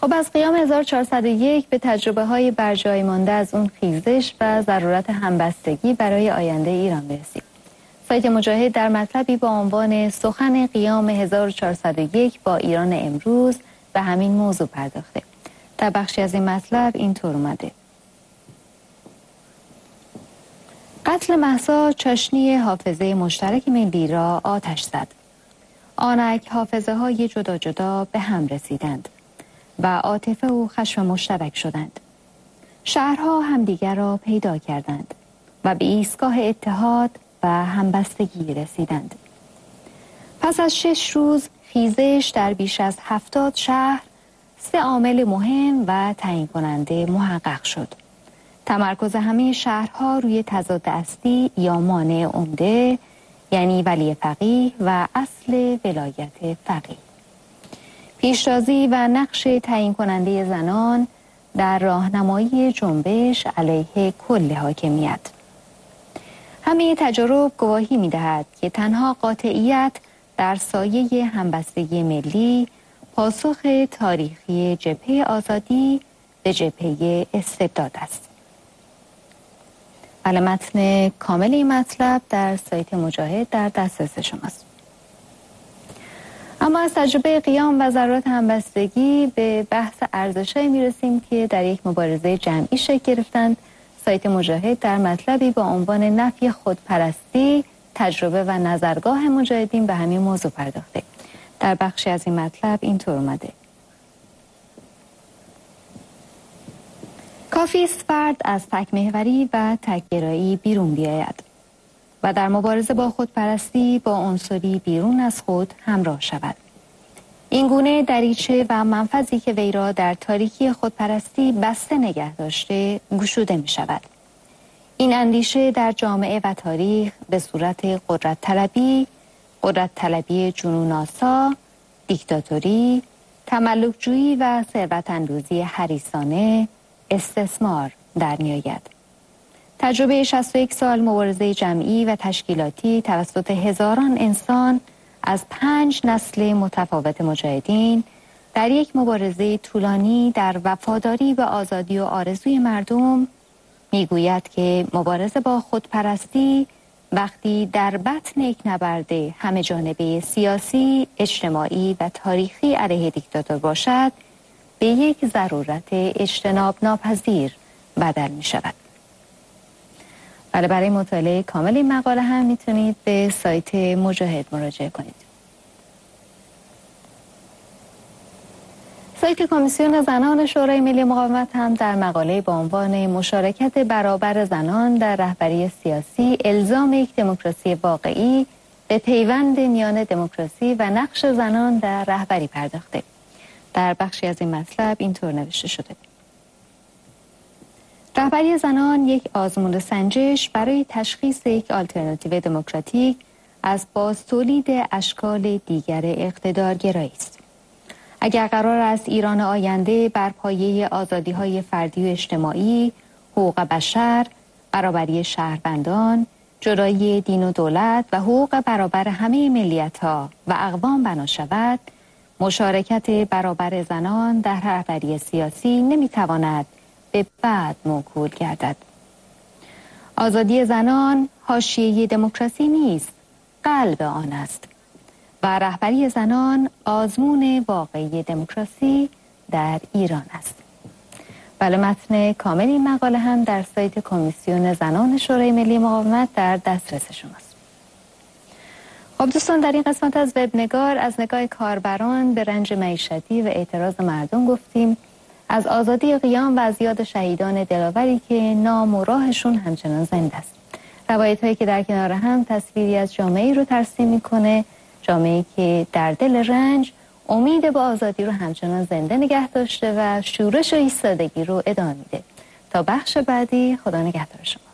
خب از قیام 1401 به تجربه های برجای مانده از اون خیزش و ضرورت همبستگی برای آینده ایران برسیم. سایت مجاهد در مطلبی با عنوان سخن قیام 1401 با ایران امروز به همین موضوع پرداخته. در بخشی از این مطلب اینطور اومده: قتل مهسا چاشنی حافظه مشترک ملی را آتش زد. آنک حافظه های جدا جدا به هم رسیدند و عاطفه و خشم مشترک شدند. شهرها همدیگر را پیدا کردند و به ایستگاه اتحاد و همبستگی رسیدند. پس از 6 روز خیزش در بیش از 70 شهر 3 عامل مهم و تعیین کننده محقق شد. تمرکز همه شهرها روی تضاد اصلی یا مانع عمده، یعنی ولی فقیه و اصل ولایت فقیه. پیشتازی و نقش تعیین کننده زنان در راهنمایی جنبش علیه کل حاکمیت. همه تجارب گواهی می‌دهد که تنها قاطعیت در سایه همبستگی ملی پاسخ تاریخی جبهه آزادی به جبهه استبداد است. متن کامل این مطلب در سایت مجاهد در دسترس شماست. اما از تجربه قیام و ضرورت همبستگی به بحث ارزش‌هایی می‌رسیم که در یک مبارزه جمعی شکل گرفتند. سایت مجاهد در مطلبی با عنوان نفی خودپرستی، تجربه و نظرگاه مجاهدین به همین موضوع پرداخته. در بخشی از این مطلب اینطور اومده: کافی است فرد از تک محوری و تک گرایی بیرون بیاید و در مبارزه با خودپرستی با عنصری بیرون از خود همراه شود. این گونه دریچه و منفذی که وی را در تاریکی خودپرستی بسته نگه داشته گشوده می شود. این اندیشه در جامعه و تاریخ به صورت قدرت طلبی جنون‌آسا، دیکتاتوری، تملک‌جویی و ثروت اندوزی حریصانه، استثمار در می آید. تجربه 61 سال مبارزه جمعی و تشکیلاتی توسط هزاران انسان از 5 نسل متفاوت مجاهدین در یک مبارزه طولانی در وفاداری به آزادی و آرزوی مردم میگوید که مبارزه با خودپرستی وقتی در بطن یک نبرد همه جانبه سیاسی، اجتماعی و تاریخی علیه دیکتاتور باشد، به یک ضرورت اجتناب ناپذیر بدل می شود. برای مطالعه کامل این مقاله هم میتونید به سایت مجاهد مراجعه کنید. سایت کمیسیون زنان شورای ملی مقاومت هم در مقاله با عنوان مشارکت برابر زنان در رهبری سیاسی، الزام یک دموکراسی واقعی به پیوند میان دموکراسی و نقش زنان در رهبری پرداخته. در بخشی از این مطلب اینطور نوشته شده: رهبری زنان یک آزمون سنجش برای تشخیص یک آلترناتیو دموکراتیک از بازتولید اشکال دیگر اقتدارگرایی است. اگر قرار است ایران آینده بر پایه آزادی‌های فردی و اجتماعی، حقوق بشر، برابری شهروندان، جدایی دین و دولت و حقوق برابر همه ملیت‌ها و اقوام بنا شود، مشارکت برابر زنان در رهبری سیاسی نمی‌تواند به بعد موکول گردد. آزادی زنان حاشیه دموکراسی نیست، قلب آن است و رهبری زنان آزمون واقعی دموکراسی در ایران است. متن کامل این مقاله هم در سایت کمیسیون زنان شورای ملی مقاومت در دسترس شماست. خب دوستان، در این قسمت از وبنگار از نگاه کاربران به رنج معیشتی و اعتراض مردم گفتیم، از آزادی قیام و از یاد شهیدان دلاوری که نام و راهشون همچنان زنده است. روایت هایی که در کنار هم تصویری از جامعه‌ای رو ترسیم میکنه، جامعه‌ای که در دل رنج امید به آزادی رو همچنان زنده نگه داشته و شورش و ایستادگی رو ادامه میده. تا بخش بعدی، خدا نگهدار شما.